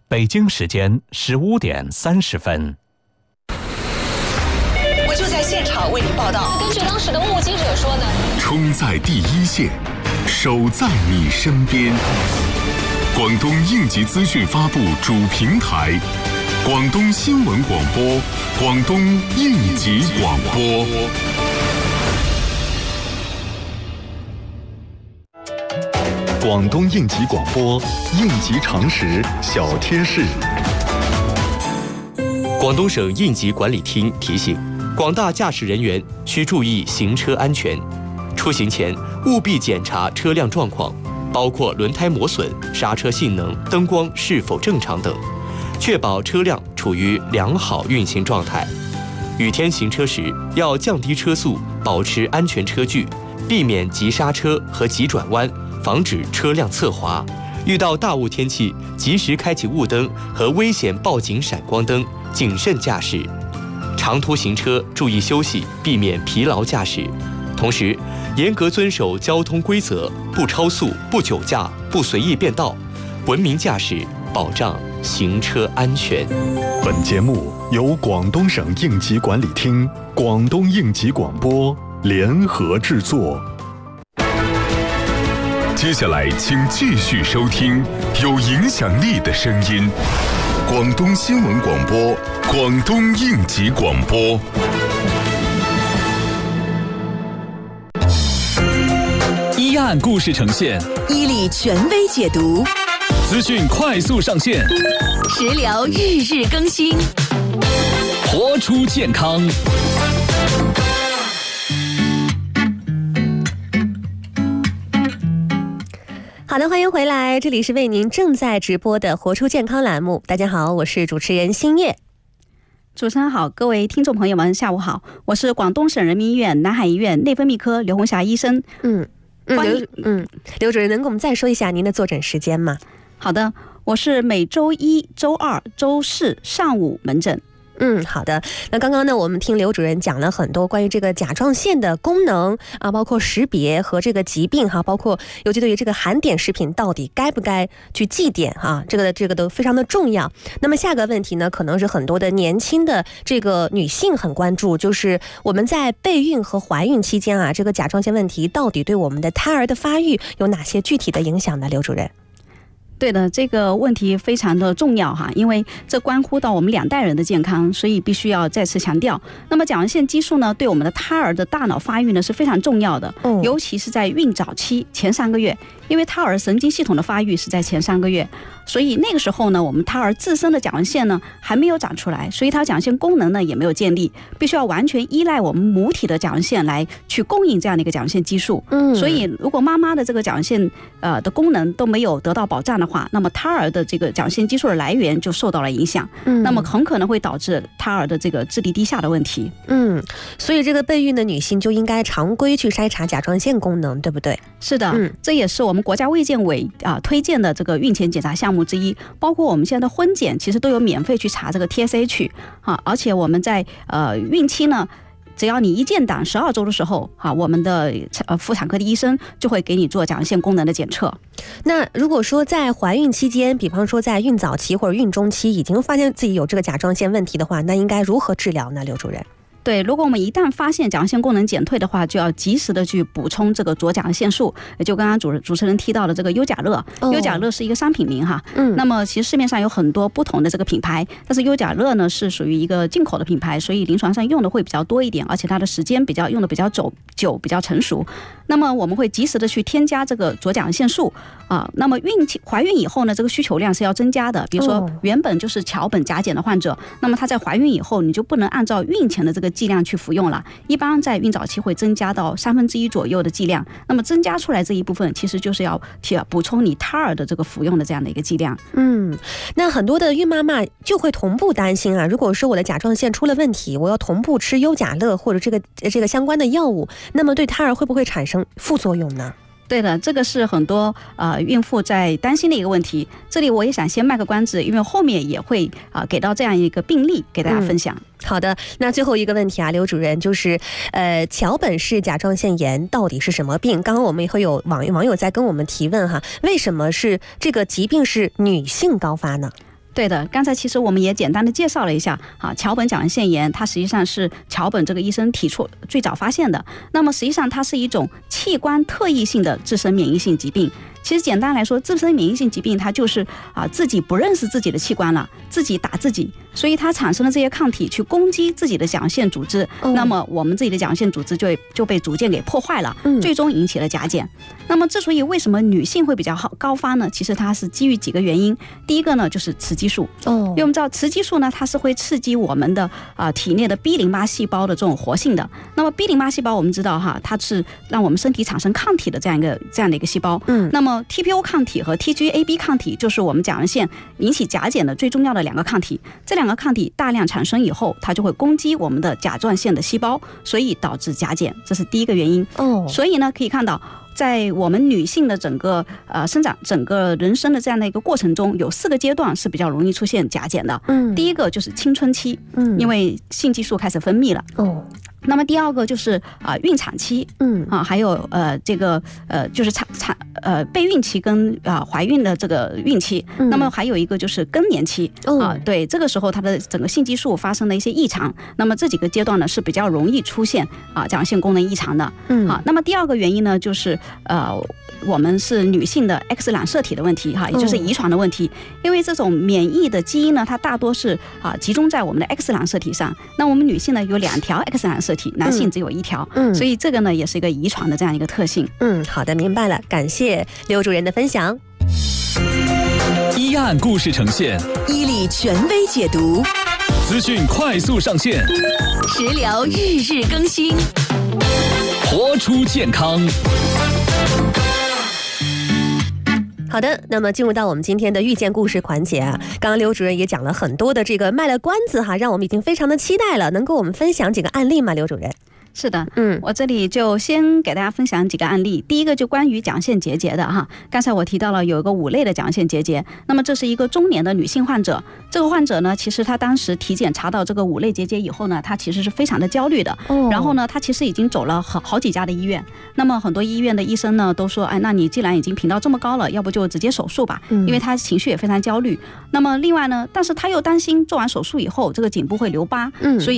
北京时间15点30分。 我就在现场为您报道。 根据当时的目击者说呢， 冲在第一线，守在你身边。广东应急资讯发布主平台，广东新闻广播，广东应急广播。广东应急广播，应急常识小贴士。 广东省应急管理厅提醒广大驾驶人员需注意行车安全，出行前务必检查车辆状况，包括轮胎磨损、刹车性能、灯光是否正常等，确保车辆处于良好运行状态。雨天行车时要降低车速，保持安全车距，避免急刹车和急转弯，防止车辆侧滑。遇到大雾天气，及时开启雾灯和危险报警闪光灯，谨慎驾驶。长途行车注意休息，避免疲劳驾驶。同时，严格遵守交通规则，不超速、不酒驾、不随意变道，文明驾驶，保障行车安全。 本节目由广东省应急管理厅、广东应急广播联合制作。接下来，请继续收听有影响力的声音——广东新闻广播、广东应急广播。 一案故事呈现， 伊利权威解读， 资讯快速上线， 食疗日日更新， 活出健康。 好的，欢迎回来，这里是为您正在直播的活出健康栏目。大家好，我是主持人新月。 主持人好，各位听众朋友们下午好，我是广东省人民医院南海医院内分泌科刘红霞医生。 刘主任，能给我们再说一下您的坐诊时间吗？ 好的，我是每周一、周二、周四上午门诊。 好的。那刚刚呢，我们听刘主任讲了很多关于这个甲状腺的功能啊，包括识别和这个疾病哈，包括尤其对于这个含碘食品到底该不该去忌碘哈，这个都非常的重要。那么下个问题呢，可能是很多的年轻的这个女性很关注，就是我们在备孕和怀孕期间啊，这个甲状腺问题到底对我们的胎儿的发育有哪些具体的影响呢？刘主任。 对的，这个问题非常的重要哈，因为这关乎到我们两代人的健康，所以必须要再次强调。那么甲状腺激素呢，对我们的胎儿的大脑发育呢是非常重要的，尤其是在孕早期前3个月，因为胎儿神经系统的发育是在前3个月，所以那个时候呢，我们胎儿自身的甲状腺呢还没有长出来，所以它甲状腺功能呢也没有建立，必须要完全依赖我们母体的甲状腺来去供应这样的一个甲状腺激素。所以如果妈妈的这个甲状腺的功能都没有得到保障的话，那么胎儿的这个甲状腺激素的来源就受到了影响，那么很可能会导致胎儿的这个智力低下的问题。 所以这个备孕的女性就应该常规去筛查甲状腺功能，对不对？ 是的，这也是我们国家卫健委推荐的这个孕前检查项目之一，包括我们现在的婚检其实都有免费去查这个 TSH 而且我们在孕期呢，只要你一建档12周的时候我们的妇产科的医生就会给你做甲状腺功能的检测。 那如果说在怀孕期间，比方说在孕早期或者孕中期已经发现自己有这个甲状腺问题的话，那应该如何治疗呢？刘主任。 对，如果我们一旦发现甲状腺功能减退的话，就要及时的去补充这个左甲状腺素，也就刚刚主持人提到的这个优甲乐。优甲乐是一个商品名哈，那么其实市面上有很多不同的这个品牌，但是优甲乐呢是属于一个进口的品牌，所以临床上用的会比较多一点，而且它的时间用的比较久，比较成熟。那么我们会及时的去添加这个左甲状腺素那么怀孕以后呢，这个需求量是要增加的。比如说原本就是桥本甲减的患者，那么他在怀孕以后，你就不能按照孕前的这个剂量去服用了，一般在孕早期会增加到1/3左右的剂量。那么增加出来这一部分，其实就是要补充你胎儿的这个服用的这样的一个剂量。 那很多的孕妈妈就会同步担心啊，如果说我的甲状腺出了问题，我要同步吃优甲乐或者这个相关的药物，那么对胎儿会不会产生副作用呢？ 对的，这个是很多孕妇在担心的一个问题。这里我也想先卖个关子，因为后面也会给到这样一个病例给大家分享。 好的，那最后一个问题啊，刘主任，就是桥本氏甲状腺炎到底是什么病？刚刚我们也会有网友在跟我们提问哈，为什么是这个疾病是女性高发呢？ 对的，刚才其实我们也简单的介绍了一下桥本甲状腺炎，它实际上是桥本这个医生提出最早发现的。那么实际上它是一种器官特异性的自身免疫性疾病。其实简单来说，自身免疫性疾病它就是自己不认识自己的器官了，自己打自己，所以它产生了这些抗体去攻击自己的甲状腺组织，那么我们自己的甲状腺组织就被逐渐给破坏了，最终引起了甲减。那么之所以为什么女性会比较高发呢？其实它是基于几个原因。第一个呢就是雌激素，因为我们知道雌激素呢它是会刺激我们的体内的 B 淋巴细胞的这种活性的。那么 B 淋巴细胞我们知道它是让我们身体产生抗体的这样的一个细胞。那么 TPO 抗体和 TGAB 抗体就是我们甲状腺引起甲减的最重要的2个抗体。这2个抗体大量产生以后，它就会攻击我们的甲状腺的细胞，所以导致甲减，这是第一个原因。所以呢可以看到，在我们女性的整个生长整个人生的这样的一个过程中，有4个阶段是比较容易出现甲减的。第一个就是青春期，因为性激素开始分泌了。那么第2个就是孕产期，还有就是备孕期跟怀孕的这个孕期。那么还有一个就是更年期，对，这个时候它的整个性激素发生了一些异常。那么这几个阶段呢是比较容易出现甲状腺功能异常的。那么第2个原因呢就是我们是女性的 X 染色体的问题也就是遗传的问题。因为这种免疫的基因呢，它大多是集中在我们的 X 染色体上。那我们女性呢有2条 X 染色体，男性只有1条，所以这个呢也是一个遗传的这样一个特性。 好的，明白了，感谢刘主任的分享。 一案故事呈现， 伊利权威解读， 资讯快速上线， 食疗日日更新， 活出健康。 好的，那么进入到我们今天的遇见故事环节刚刚刘主任也讲了很多的这个卖了关子让我们已经非常的期待了，能够我们分享几个案例吗，刘主任？ 是的，我这里就先给大家分享几个案例。第一个就关于甲状腺结节的刚才我提到了有一个5类的甲状腺结节，那么这是一个中年的女性患者。这个患者呢，其实她当时体检查到这个5类结节以后呢，她其实是非常的焦虑的。然后呢，她其实已经走了好几家的医院，那么很多医院的医生呢都说，那你既然已经频道这么高了，要不就直接手术吧，因为她情绪也非常焦虑。那么另外呢，但是她又担心做完手术以后这个颈部会留疤，所以